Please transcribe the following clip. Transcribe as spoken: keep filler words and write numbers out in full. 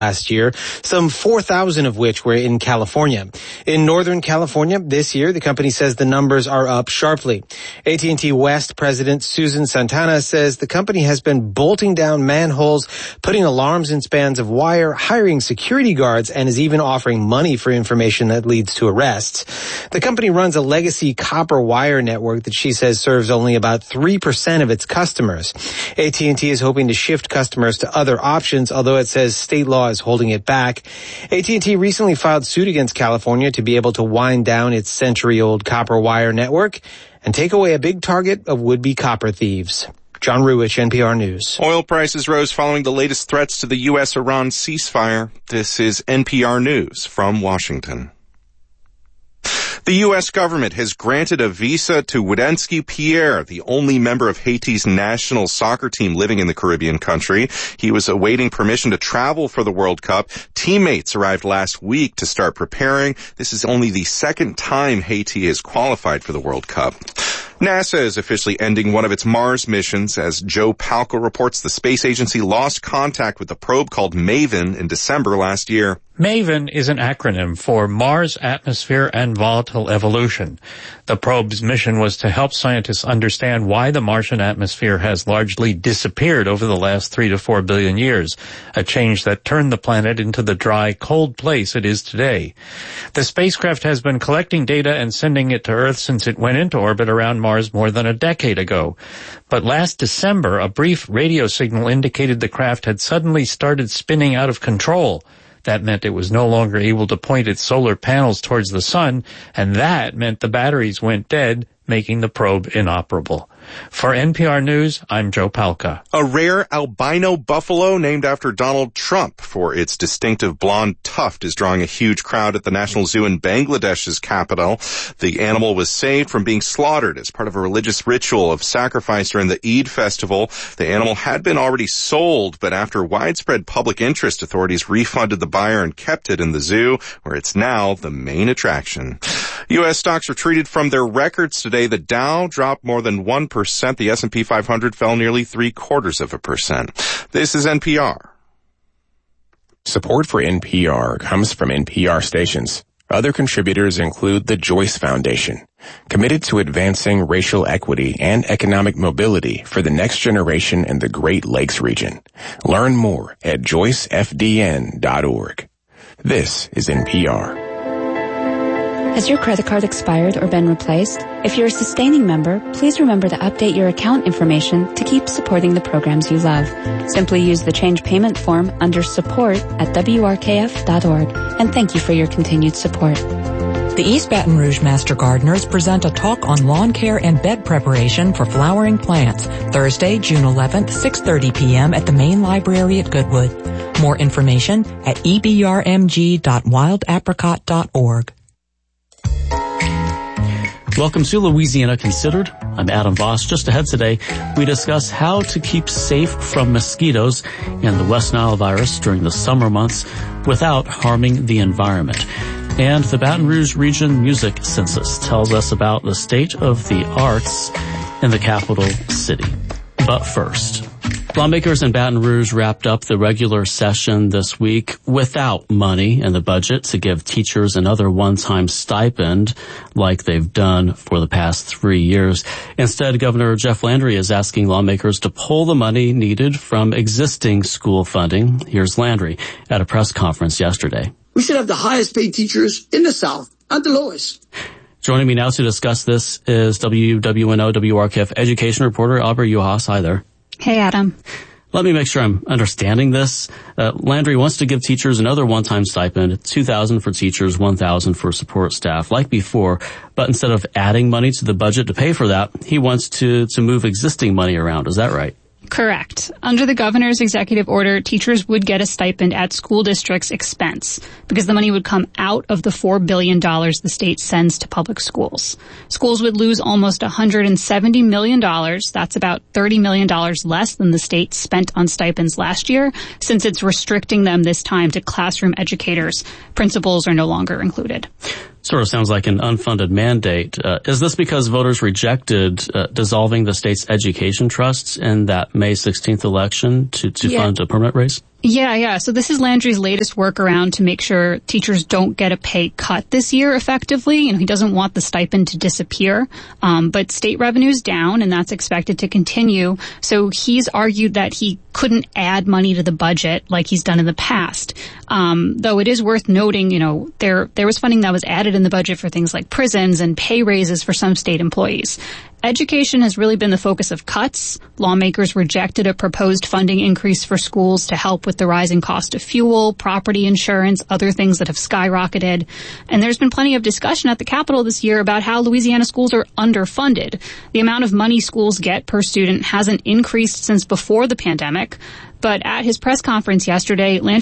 last year, some four thousand of which were in California. In Northern California this year, the company says the numbers are up sharply. A T and T West President Susan Santana says the company has been bolting down manholes, putting alarms in spans of wire, hiring security guards, and is even offering money for information that leads to arrests. The company runs a legacy copper wire network that she says serves only about three percent of its customers. A T and T is hoping to shift customers to other options, although it says state law is holding it back. A T and T recently filed suit against California to be able to wind down its century-old copper wire network and take away a big target of would-be copper thieves. John Ruwich, N P R News. Oil prices rose following the latest threats to the U S Iran ceasefire. This is N P R News from Washington. The U S government has granted a visa to Wadensky Pierre, the only member of Haiti's national soccer team living in the Caribbean country. He was awaiting permission to travel for the World Cup. Teammates arrived last week to start preparing. This is only the second time Haiti has qualified for the World Cup. NASA is officially ending one of its Mars missions. As Joe Palca reports, the space agency lost contact with the probe called MAVEN in December last year. MAVEN is an acronym for Mars Atmosphere and Volatile Evolution. The probe's mission was to help scientists understand why the Martian atmosphere has largely disappeared over the last three to four billion years, a change that turned the planet into the dry, cold place it is today. The spacecraft has been collecting data and sending it to Earth since it went into orbit around Mars more than a decade ago. But last December, a brief radio signal indicated the craft had suddenly started spinning out of control. That meant it was no longer able to point its solar panels towards the sun, and that meant the batteries went dead, making the probe inoperable. For N P R News, I'm Joe Palca. A rare albino buffalo named after Donald Trump for its distinctive blonde tuft is drawing a huge crowd at the National Zoo in Bangladesh's capital. The animal was saved from being slaughtered as part of a religious ritual of sacrifice during the Eid festival. The animal had been already sold, but after widespread public interest, authorities refunded the buyer and kept it in the zoo, where it's now the main attraction. U S stocks retreated from their records today. The Dow dropped more than one percent. The S and P five hundred fell nearly three quarters of a percent. This is N P R. Support for N P R comes from N P R stations. Other contributors include the Joyce Foundation, committed to advancing racial equity and economic mobility for the next generation in the Great Lakes region. Learn more at joyce f d n dot org. This is N P R. Has your credit card expired or been replaced? If you're a sustaining member, please remember to update your account information to keep supporting the programs you love. Simply use the change payment form under support at w r k f dot org. And thank you for your continued support. The East Baton Rouge Master Gardeners present a talk on lawn care and bed preparation for flowering plants, Thursday, June eleventh, six thirty p.m. at the Main Library at Goodwood. More information at e b r m g dot wild apricot dot org. Welcome to Louisiana Considered. I'm Adam Voss. Just ahead today, we discuss how to keep safe from mosquitoes and the West Nile virus during the summer months without harming the environment. And the Baton Rouge Region Music Census tells us about the state of the arts in the capital city. But first, lawmakers in Baton Rouge wrapped up the regular session this week without money in the budget to give teachers another one-time stipend like they've done for the past three years. Instead, Governor Jeff Landry is asking lawmakers to pull the money needed from existing school funding. Here's Landry at a press conference yesterday. We should have the highest paid teachers in the South, not the lowest. Joining me now to discuss this is W W N O W R K F education reporter Aubrey Juhas. Hi there. Hey, Adam. Let me make sure I'm understanding this. Uh, Landry wants to give teachers another one-time stipend, two thousand dollars for teachers, one thousand dollars for support staff, like before. But instead of adding money to the budget to pay for that, he wants to, to move existing money around. Is that right? Correct. Under the governor's executive order, teachers would get a stipend at school district's expense because the money would come out of the four billion dollars the state sends to public schools. Schools would lose almost one hundred seventy million dollars. That's about thirty million dollars less than the state spent on stipends last year, since it's restricting them this time to classroom educators. Principals are no longer included. Sort of sounds like an unfunded mandate. Uh, is this because voters rejected uh, dissolving the state's education trusts in that May sixteenth election to, to yeah. fund a permanent raise? Yeah, yeah. So this is Landry's latest workaround to make sure teachers don't get a pay cut this year effectively. You know, he doesn't want the stipend to disappear. Um, but state revenue's down, and that's expected to continue. So he's argued that he couldn't add money to the budget like he's done in the past. Um, though it is worth noting, you know, there, there was funding that was added in the budget for things like prisons and pay raises for some state employees. Education has really been the focus of cuts. Lawmakers rejected a proposed funding increase for schools to help with the rising cost of fuel, property insurance, other things that have skyrocketed. And there's been plenty of discussion at the Capitol this year about how Louisiana schools are underfunded. The amount of money schools get per student hasn't increased since before the pandemic. But at his press conference yesterday, Landry